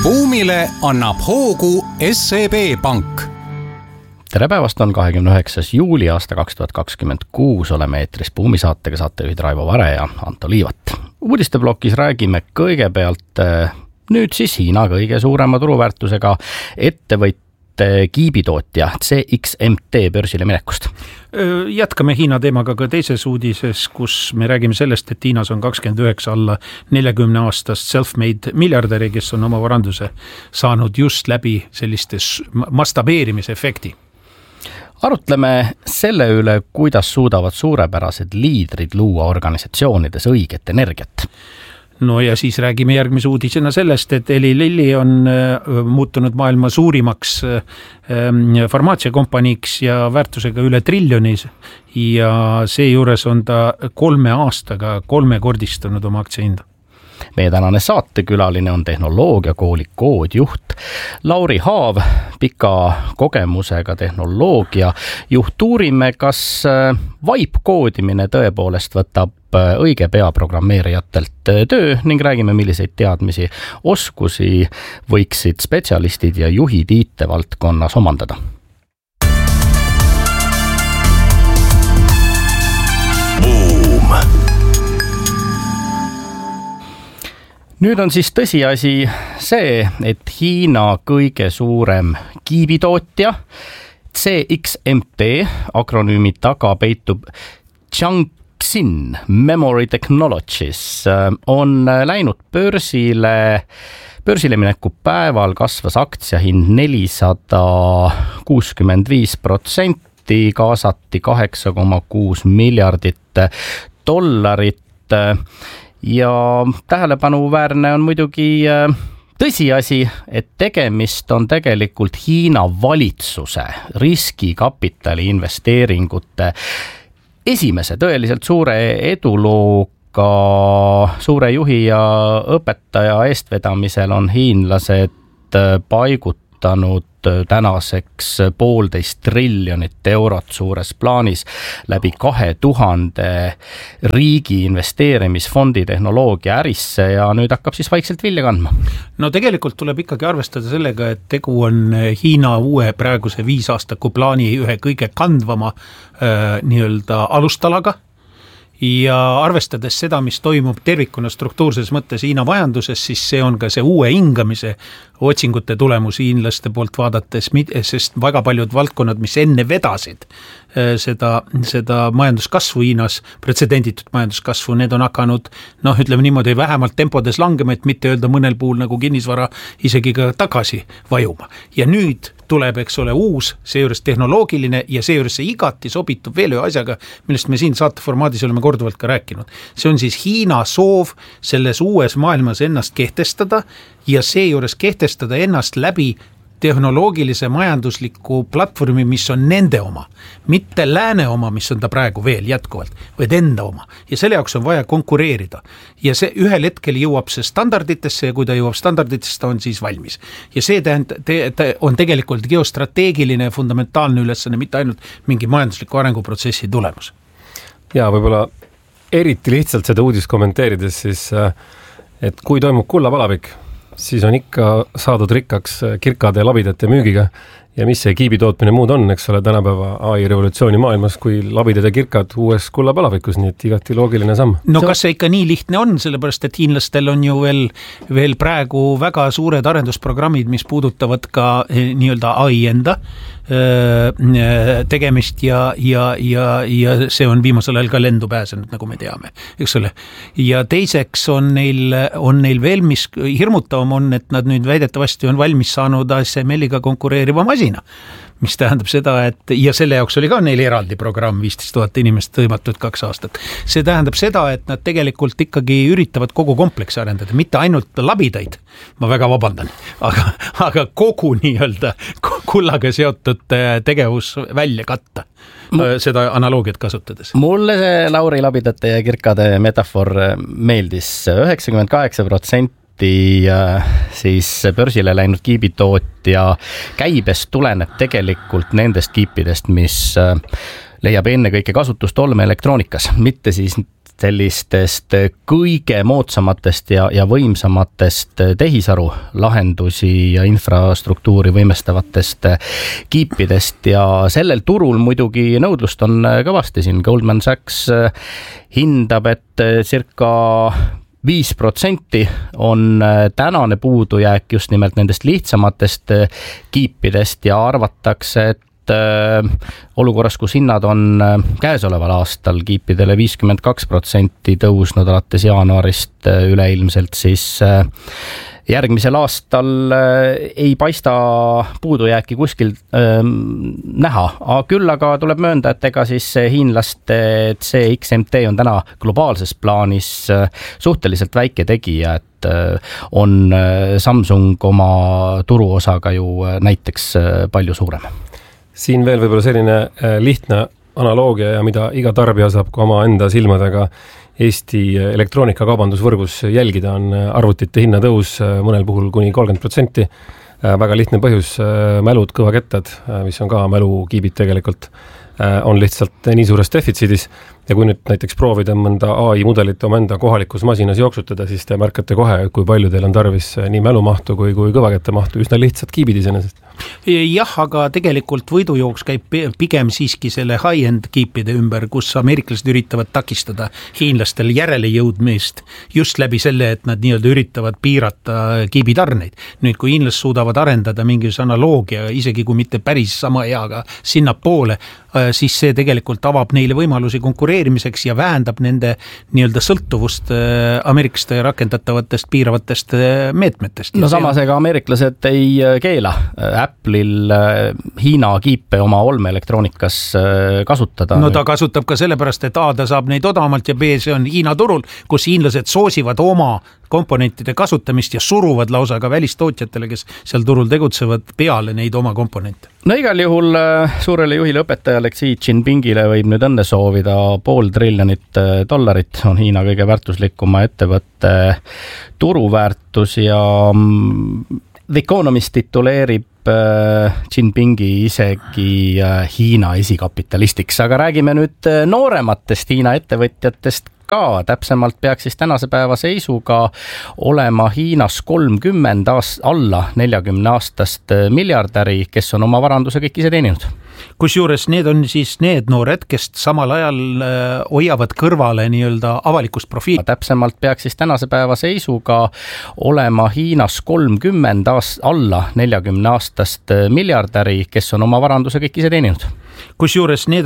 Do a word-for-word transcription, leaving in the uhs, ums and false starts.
buumile annab hoogu S E B Pank. Tere päevast, on kahekümne üheksas juuli aasta kaks tuhat kakskümmend kuus. Oleme eetris buumisaatega, saatejuhid Raivo Vare ja Anto Liivat. Uudisteblokis räägime kõigepealt nüüd siis Hiina kõige suurema turuväärtusega ettevõtte kiibitootja C X M T börsile minekust. Jätkame Hiina teemaga ka teises uudises, kus me räägime sellest, et Hiinas on kakskümmend üheksa alla neljakümne aastast self-made miljardäri, kes on oma varanduse saanud just läbi selliste mastabeerimise efekti. Arutleme selle üle, kuidas suudavad suurepärased liidrid luua organisatsioonides õiget energiat. No ja siis räägime järgmise uudisena sellest, et Eli Lilly on muutunud maailma suurimaks farmaatsiakompaniiks ja väärtusega üle triljonis ja seejuures on ta kolme aastaga kolmekordistunud oma aktsiahinda. Meie tänane saatekülaline on tehnoloogiakooli koodjuht Lauri Haav, pika kogemusega tehnoloogia juht. Uurime, kas vaip-koodimine tõepoolest võtab õige pea programmeerijatelt töö ning räägime, milliseid teadmisi, oskusi võiksid spetsialistid ja juhid I T-valdkonnas omandada. Nüüd on siis tõsiasi see, et Hiina kõige suurem kiibitootja C X M T akronüümi taga peitub Changxin Memory Technologies on läinud börsile. Börsile mineku päeval kasvas aktsiahind nelisada kuuskümmend viis protsenti, kaasati kaheksa koma kuus miljardit dollarit. Ja tähelepanuväärne on muidugi tõsiasi, et tegemist on tegelikult Hiina valitsuse riskikapitali investeeringute esimese tõeliselt suure edulooga. Suure juhi ja õpetaja eestvedamisel on hiinlased paigutanud tänaseks poolteist triljonit eurot suures plaanis läbi kahe tuhande riigi investeerimisfondi tehnoloogia ärisse ja nüüd hakkab siis vaikselt vilja kandma. No tegelikult tuleb ikkagi arvestada sellega, et tegu on Hiina uue praeguse viisaastaku plaani ühe kõige kandvama äh, nii-öelda alustalaga. Ja arvestades seda, mis toimub tervikuna struktuurses mõttes Hiina majanduses, siis see on ka see uue hingamise otsingute tulemus hiinlaste poolt vaadates, sest väga paljud valdkonnad, mis enne vedasid seda, seda majanduskasvu Hiinas, pretsedenditud majanduskasvu, need on hakanud, noh, ütleme niimoodi, vähemalt tempodes langema, et mitte öelda mõnel puhul nagu kinnisvara isegi ka tagasi vajuma. Ja nüüd tuleb, eks ole, uus, seejuures tehnoloogiline ja seejuures see igati sobitub veel ühe asjaga, millest me siin saateformaadis oleme korduvalt ka rääkinud. See on siis Hiina soov selles uues maailmas ennast kehtestada ja seejuures kehtestada ennast läbi tehnoloogilise majandusliku platvormi, mis on nende oma, mitte lääne oma, mis on ta praegu veel jätkuvalt, vaid enda oma. Ja selle jaoks on vaja konkureerida. Ja see ühel hetkel jõuab see standarditesse ja kui ta jõuab standarditesse, ta on siis valmis. Ja see tähend, te, te on tegelikult geostrateegiline ja fundamentaalne ülesanne, mitte ainult mingi majandusliku arenguprotsessi tulemus. Ja võib-olla eriti lihtsalt seda uudist kommenteerides siis, et kui toimub kullapalavik, siis on ikka saadud rikkaks kirkade ja labidate müügiga ja mis see kiibi tootmine muud on, eks ole, tänapäeva A I revolutsiooni maailmas, kui labidad ja kirkad uues kullapalavikus, nii et igati loogiline samm. No kas see ikka nii lihtne on, sellepärast et hiinlastel on ju veel, veel praegu väga suured arendusprogrammid, mis puudutavad ka nii-öelda A I enda tegemist ja, ja, ja, ja see on viimasel ajal ka lendu pääsenud, nagu me teame, eks ole. Ja teiseks on neil, on neil veel, mis hirmutavam on, et nad nüüd väidetavasti on valmis saanud A S M L-iga konkureeriva masina, mis tähendab seda, et ja selle jaoks oli ka neil eraldi programm, viisteist tuhat inimest tõimatud kaks aastat. See tähendab seda, et nad tegelikult ikkagi üritavad kogu kompleksi arendada, mitte ainult labidaid, ma väga vabandan, aga, aga kogu nii-öelda kullaga seotud tegevus välja katta. Seda analoogiat kasutades. Mulle see Lauri labidate ja kirkade metafoor meeldis. üheksakümmend kaheksa protsenti siis börsile läinud kiibitootja käibest tuleneb tegelikult nendest kiipidest, mis leiab enne kõike kasutust olmeelektroonikas, mitte siis sellistest kõige moodsamatest ja, ja võimsamatest tehisaru lahendusi ja infrastruktuuri võimestavatest kiipidest ja sellel turul muidugi nõudlust on kõvasti siin. Goldman Sachs hindab, et circa viis protsenti on tänane puudujääk just nimelt nendest lihtsamatest kiipidest ja arvatakse, et olukorras, kus hinnad on käesoleval aastal kiipidele viiskümmend kaks protsenti tõusnud alates jaanuarist üleilmselt, siis järgmisel aastal ei paista puudujääki kuskil näha. Küll aga tuleb möönda, et ega siis hiinlaste C X M T on täna globaalses plaanis suhteliselt väike tegija, et on Samsung oma turuosaga ju näiteks palju suurem. Siin veel võib-olla selline lihtne analoogia ja mida iga tarbija saab ka oma enda silmadega Eesti elektroonikakaubandusvõrgus jälgida, on arvutite hinnatõus mõnel puhul kuni kolmkümmend protsenti. Väga lihtne põhjus, mälud, kõvakettad, mis on ka mälukiibid tegelikult, on lihtsalt nii suures defitsiidis. Ja kui nüüd näiteks proovida mõnda A I mudelit oma enda kohalikus masinas jooksutada, siis te märkate kohe, kui palju teil on tarvis nii mälumahtu kui, kui kõvakette mahtu, üsna lihtsalt kiibid iseenesest. Jah, aga tegelikult võidujooks käib pigem siiski selle high-end kiipide ümber, kus ameeriklased üritavad takistada hiinlastel järele jõudmist just läbi selle, et nad nii-öelda üritavad piirata kiibitarneid. Nüüd, kui hiinlased suudavad arendada mingisuguse analoogia, isegi kui mitte päris sama heaga sinna poole, siis see tegelikult avab neile võimalusi konkureerimiseks ja vähendab nende nii-öelda sõltuvust ameeriklaste rakendatavatest piiravatest meetmetest. No samas ega ameeriklased ei keela Apple'il Hiina kiipe oma olmeelektroonikas kasutada. No ta kasutab ka sellepärast, et A, ta saab neid odavamalt ja B, see on Hiina turul, kus hiinlased soosivad oma komponentide kasutamist ja suruvad lausa ka välistootjatele, kes seal turul tegutsevad peale neid oma komponente. No igal juhul suurele juhile õpetajale Xi Jinpingile võib nüüd õnne soovida. Pool triljonit dollarit on Hiina kõige väärtuslikuma ettevõtte turuväärtus ja The Economist tituleerib Jinpingi isegi Hiina esikapitalistiks, aga räägime nüüd noorematest Hiina ettevõtjatest ka. Täpsemalt peaks siis tänase päeva seisuga olema Hiinas kolmkümmend aast, alla neljakümne aastast miljardäri, kes on oma varanduse kõik ise teeninud. Kusjuures need on siis need noored, kes samal ajal hoiavad kõrvale nii-öelda avalikust profiili. Täpsemalt peaks siis tänase päeva seisuga olema Hiinas kolmkümmend aast, alla neljakümne aastast miljardäri, kes on oma varanduse kõik ise teeninud. Kusjuures need